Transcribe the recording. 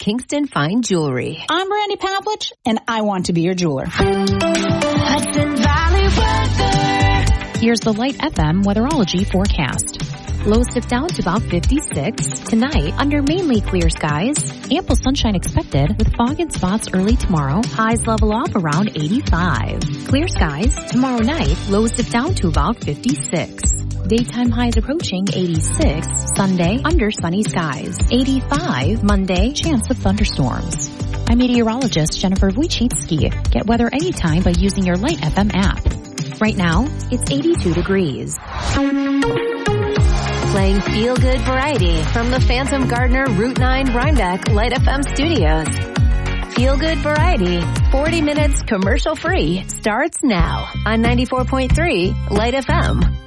Kingston Fine Jewelry. I'm Brandy Pavlich, and I want to be your jeweler. Hudson Valley weather. Here's the Light FM weatherology forecast. Lows dip down to about 56. Tonight, under mainly clear skies. Ample sunshine expected with fog in spots early tomorrow. Highs level off around 85. Clear skies. Tomorrow night, lows dip down to about 56. Daytime highs approaching 86. Sunday, under sunny skies. 85. Monday, chance of thunderstorms. I'm meteorologist Jennifer Wojcicki. Get weather anytime by using your Light FM app. Right now, it's 82 degrees. Playing feel-good variety from the Phantom Gardener Route 9 Rhinebeck Light FM studios. Feel-good variety, 40 minutes commercial-free, starts now on 94.3 Light FM.